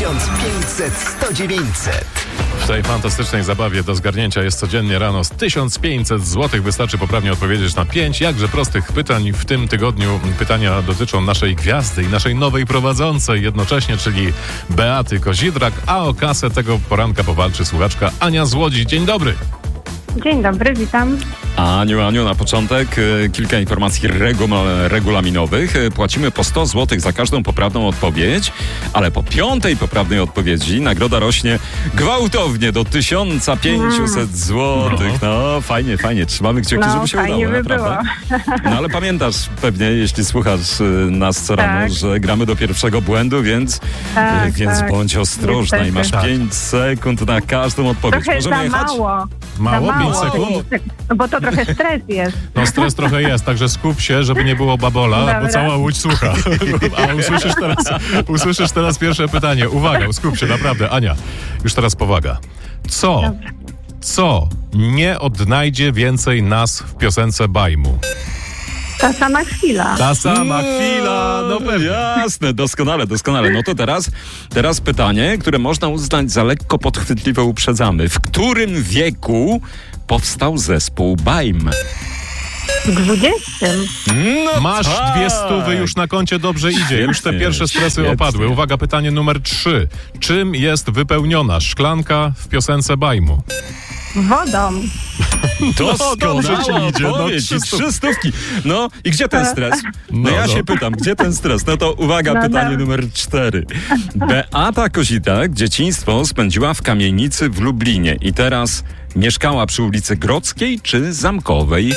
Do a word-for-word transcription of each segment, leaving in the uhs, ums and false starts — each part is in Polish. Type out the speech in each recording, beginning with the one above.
tysiąc pięćset sto dziewięćset. W tej fantastycznej zabawie do zgarnięcia jest codziennie rano z tysiąc pięćset złotych. Wystarczy poprawnie odpowiedzieć na pięć jakże prostych pytań. W tym tygodniu pytania dotyczą naszej gwiazdy i naszej nowej prowadzącej jednocześnie, czyli Beaty Kozidrak, a o kasę tego poranka powalczy słuchaczka Ania z Łodzi. Dzień dobry. Dzień dobry, witam. Aniu, Aniu, na początek y, kilka informacji regu- regulaminowych. Y, Płacimy po sto złotych za każdą poprawną odpowiedź, ale po piątej poprawnej odpowiedzi nagroda rośnie gwałtownie do tysiąc pięćset złotych. No, fajnie, fajnie. Trzymamy kciuki, No, żeby się fajnie udało, by naprawdę. No, ale pamiętasz pewnie, jeśli słuchasz y, nas co rano, Tak. że gramy do pierwszego błędu, więc, Tak, y, więc tak. bądź ostrożna i masz Niestety. pięć sekund na każdą odpowiedź. Trochę Możemy za jechać? mało. Mało? Za pięć sekund? No bo to trochę stres jest. No stres trochę jest, także skup się, żeby nie było babola, Dobra. bo cała Łódź słucha. A usłyszysz teraz, usłyszysz teraz pierwsze pytanie. Uwaga, skup się, naprawdę. Ania, już teraz powaga. Co, Dobra. co nie odnajdzie więcej nas w piosence Bajmu? Ta sama chwila. Ta sama chwila, no pewnie. Jasne, doskonale, doskonale. No to teraz, teraz pytanie, które można uznać za lekko podchwytliwe, uprzedzamy. W którym wieku powstał zespół Bajm? W dwudziestym. No Masz tak. dwie stówy już na koncie, dobrze idzie. Już te Świetnie, pierwsze stresy świetnie. opadły. Uwaga, pytanie numer trzy. Czym jest wypełniona szklanka w piosence Bajmu? Wodą. Doskonała dobrze ci idzie, no, odpowiedź. trzy I stu- trzy stówki. No i gdzie ten stres? No, No, ja no. się pytam, gdzie ten stres? No to uwaga, No, pytanie no. numer cztery. Beata Kozidrak dzieciństwo spędziła w kamienicy w Lublinie i teraz mieszkała przy ulicy Grodzkiej czy Zamkowej?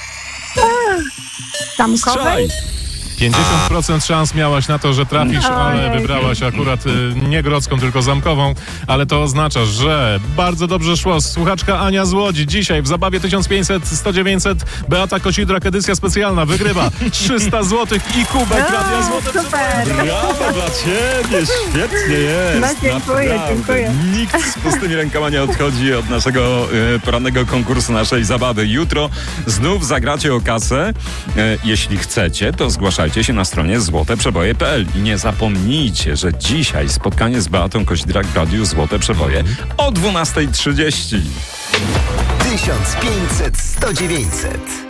Zamkowej? Strzelaj. pięćdziesiąt procent szans miałaś na to, że trafisz, No. ale Ojej. wybrałaś akurat y, nie Grodzką, tylko Zamkową, ale to oznacza, że bardzo dobrze szło. Słuchaczka Ania z Łodzi dzisiaj w zabawie tysiąc pięćset sto dziewięćset Beata Kozidrak, edycja specjalna, wygrywa trzysta złotych i kubek Radia Złote No, super. Brawo dla ciebie, świetnie jest. No, dziękuję, Naprawdę. dziękuję. Nikt z pustymi rękoma nie odchodzi od naszego e, porannego konkursu, naszej zabawy. Jutro znów zagracie o kasę. E, jeśli chcecie, to zgłaszajcie się na stronie złote przeboje kropka p l i nie zapomnijcie, że dzisiaj spotkanie z Beatą Kozidrak w Radiu Złote Przeboje o dwunasta trzydzieści. tysiąc pięćset sto dziewięćset.